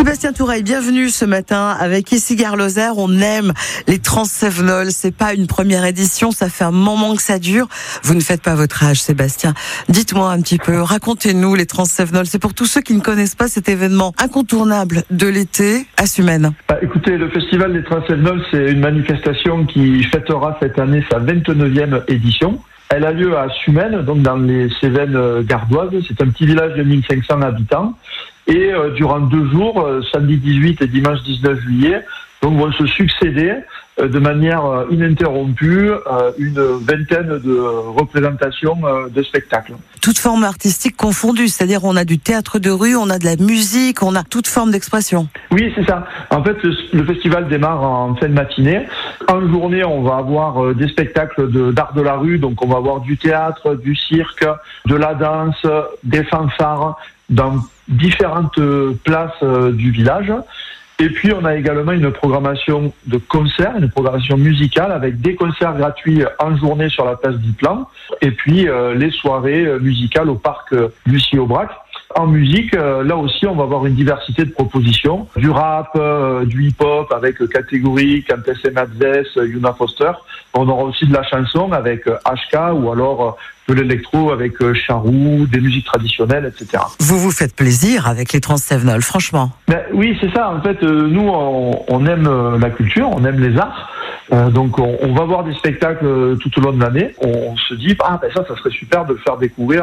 Sébastien Toureille, bienvenue ce matin avec Ici Gare Lozère. On aime les Transcévenols. C'est pas une première édition, ça fait un moment que ça dure. Vous ne faites pas votre âge, Sébastien. Dites-moi un petit peu, racontez-nous les Transcévenols. C'est pour tous ceux qui ne connaissent pas cet événement incontournable de l'été à Sumène. Écoutez, le Festival des Transcévenols, c'est une manifestation qui fêtera cette année sa 29e édition. Elle a lieu à Sumène, donc dans les Cévennes gardoises. C'est un petit village de 1500 habitants. Et durant 2 jours, samedi 18 et dimanche 19 juillet, donc vont se succéder de manière ininterrompue une vingtaine de représentations de spectacles. Toute forme artistique confondue, c'est-à-dire on a du théâtre de rue, on a de la musique, on a toute forme d'expression. Oui, c'est ça. En fait, le festival démarre en fin de matinée. En journée, on va avoir des spectacles d'art de la rue, donc on va avoir du théâtre, du cirque, de la danse, des fanfares, dans différentes places du village. Et puis, on a également une programmation de concerts, une programmation musicale avec des concerts gratuits en journée sur la place du Plan. Et puis, les soirées musicales au parc Lucie-Aubrac. En musique, là aussi, on va avoir une diversité de propositions. Du rap, du hip-hop avec Catégorie, Countess Madzès, Yuna Foster. On aura aussi de la chanson avec HK ou alors de l'électro avec Charou, des musiques traditionnelles, etc. Vous vous faites plaisir avec les Transcévenols, franchement. Oui, c'est ça. En fait, nous, on aime la culture, on aime les arts. Donc, on va voir des spectacles tout au long de l'année. On se dit, ça serait super de le faire découvrir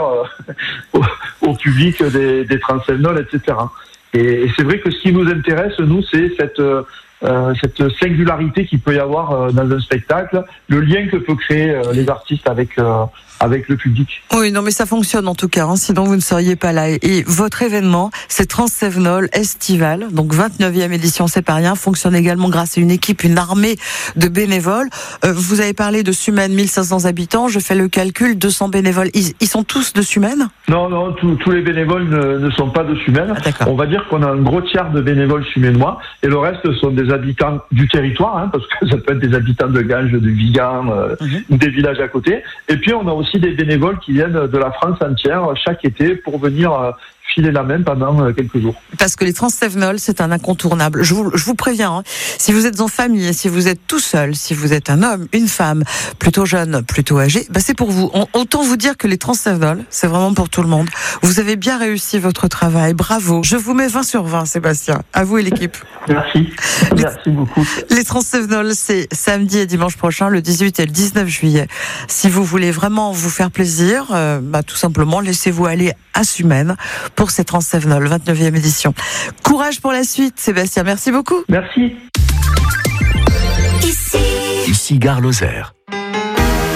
au public des Transcévenols, etc. Et c'est vrai que ce qui nous intéresse, nous, c'est cette singularité qu'il peut y avoir dans un spectacle, le lien que peut créer les artistes avec le public. Oui, non, mais ça fonctionne en tout cas, sinon vous ne seriez pas là. Et votre événement, c'est Transcévenols Estival, donc 29e édition, c'est pas rien, fonctionne également grâce à une équipe, une armée de bénévoles. Vous avez parlé de Sumène, 1500 habitants, je fais le calcul, 200 bénévoles. Ils sont tous de Sumène ? Non, tous les bénévoles ne sont pas de Sumène. On va dire qu'on a un gros tiers de bénévoles suménois, et le reste sont des habitants du territoire, parce que ça peut être des habitants de Ganges, de Vigan, des villages à côté. Et puis on a aussi des bénévoles qui viennent de la France entière chaque été pour venir filer la main pendant quelques jours. Parce que les Transcévenols, c'est un incontournable. Je vous préviens, si vous êtes en famille, si vous êtes tout seul, si vous êtes un homme, une femme, plutôt jeune, plutôt âgé, c'est pour vous. Autant vous dire que les Transcévenols, c'est vraiment pour tout le monde. Vous avez bien réussi votre travail, bravo. Je vous mets 20 sur 20, Sébastien. À vous et l'équipe. Merci beaucoup. Les Transcévenols, c'est samedi et dimanche prochain, le 18 et le 19 juillet. Si vous voulez vraiment vous faire plaisir, tout simplement, laissez-vous aller à Sumène pour ces Transcévenols, 29e édition. Courage pour la suite, Sébastien. Merci beaucoup. Merci. Ici Gare Lozère.